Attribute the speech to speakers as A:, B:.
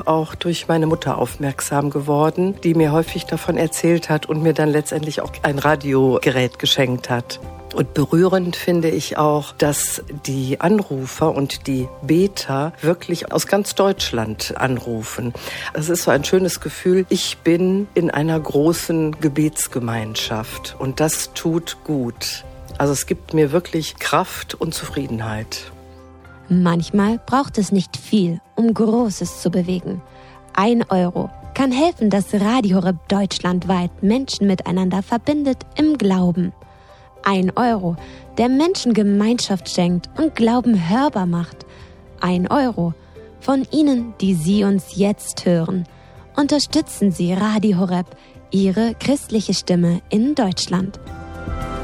A: einfach auch durch meine Mutter aufmerksam geworden, die mir häufig davon erzählt hat und mir dann letztendlich auch ein Radiogerät geschenkt hat. Und berührend finde ich auch, dass die Anrufer und die Beter wirklich aus ganz Deutschland anrufen. Es ist so ein schönes Gefühl, ich bin in einer großen Gebetsgemeinschaft und das tut gut. Also es gibt mir wirklich Kraft und Zufriedenheit.
B: Manchmal braucht es nicht viel, um Großes zu bewegen. 1 Euro kann helfen, dass Radio Horeb deutschlandweit Menschen miteinander verbindet im Glauben. 1 Euro, der Menschen Gemeinschaft schenkt und Glauben hörbar macht. 1 Euro von Ihnen, die Sie uns jetzt hören. Unterstützen Sie Radio Horeb, Ihre christliche Stimme in Deutschland.